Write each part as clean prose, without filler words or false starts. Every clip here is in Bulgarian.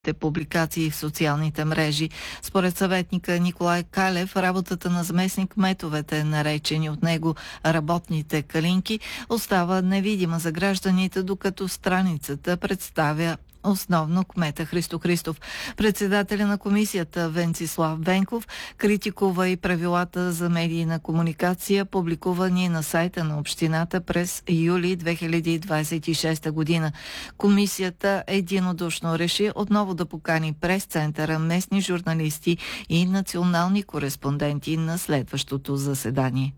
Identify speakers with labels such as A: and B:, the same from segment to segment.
A: публикации в социалните мрежи. Според съветника Николай Калев, работата на заместник-кметовете, наречени от него работните калинки, остава невидима за гражданите, докато страницата представя основно кмета Христо Христов. Председателя на комисията Венцислав Венков критикува и правилата за медийна комуникация, публикувани на сайта на общината през юли 2026 година. Комисията единодушно реши отново да покани прес-центъра, местни журналисти и национални кореспонденти на следващото заседание.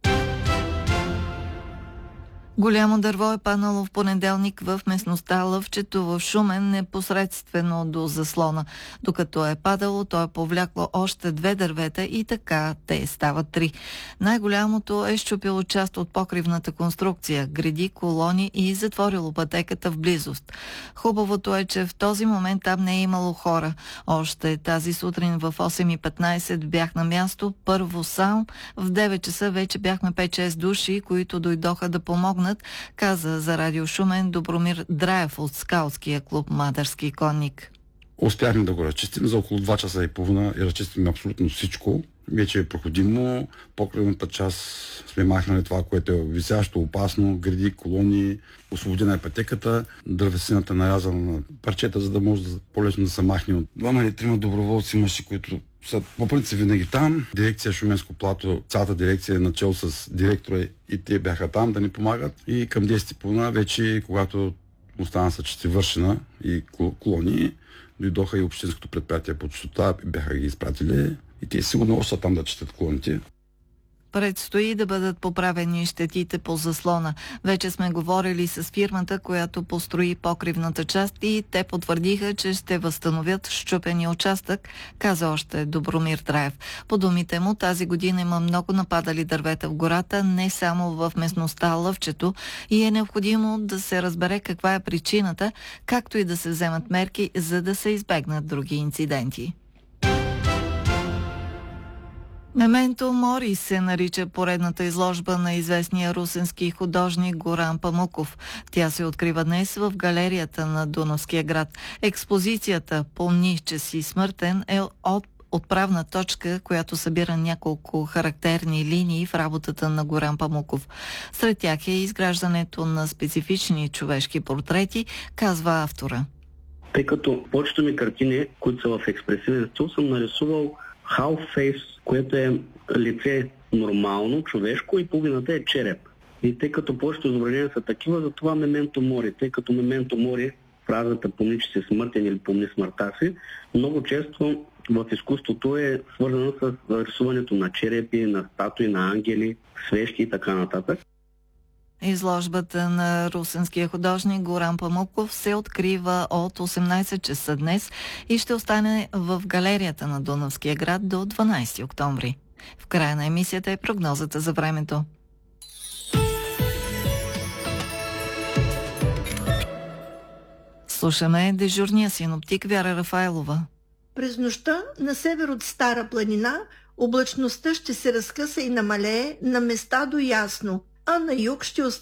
A: Голямо дърво е паднало в понеделник в местността Лъвчето в Шумен, непосредствено до заслона. Докато е падало, то е повлякло още 2 дървета и така те стават 3. Най-голямото е счупило част от покривната конструкция, греди колони и затворило пътеката в близост. Хубавото е, че в този момент там не е имало хора. Още тази сутрин в 8:15 бях на място, първо сам, в 9 часа вече бяхме 5-6 души, които дойдоха да помогнат, каза за Радио Шумен Добромир Драев от скаутския клуб Мадарски конник.
B: Успяхме да го разчистим за около 2 часа и половина и разчистим абсолютно всичко. Вече е проходимо. Покривната част сме махнали това, което е висящо, опасно, гради, колони, освободена е пътеката, дървесината нарязана на парчета, за да може по-лесно да се махне. От 2 или 3 доброволци имаше, които са по принцип винаги там. Дирекция Шуменско плато, цялата дирекция е начало с директора и те бяха там да ни помагат. И към 10:30 вече, когато остана са че вършена и колони, дойдоха и общинското предприятие по чистота, бяха ги изпратили и те сигурно още са там да четат колоните.
A: Предстои да бъдат поправени щетите по заслона. Вече сме говорили с фирмата, която построи покривната част и те потвърдиха, че ще възстановят счупения участък, каза още Добромир Драев. По думите му, тази година има много нападали дървета в гората, не само в местността Лъвчето, и е необходимо да се разбере каква е причината, както и да се вземат мерки, за да се избегнат други инциденти. Мементо Мори се нарича поредната изложба на известния русенски художник Горан Памуков. Тя се открива днес в галерията на Дунавския град. Експозицията "Помни, че си смъртен" е отправна точка, която събира няколко характерни линии в работата на Горан Памуков. Сред тях е изграждането на специфични човешки портрети, казва автора.
C: Тъй като повечето ми картини, които са в експресивен стил, съм нарисувал half face, което е лице нормално, човешко, и половината е череп. И тъй като повечето изображения са такива, затова Мементо Мори. Тъй като Мементо Мори, фразата "помни, че си смъртен" или "помни смъртта си", много често в изкуството е свързано с рисуването на черепи, на статуи, на ангели, свещи и така нататък.
A: Изложбата на русенския художник Горан Памуков се открива от 18 часа днес и ще остане в галерията на Дунавския град до 12 октомври. В края на емисията е прогнозата за времето. Слушаме дежурния синоптик Вяра Рафайлова.
D: През нощта на север от Стара планина облачността ще се разкъса и намалее на места до ясно, а на юг ще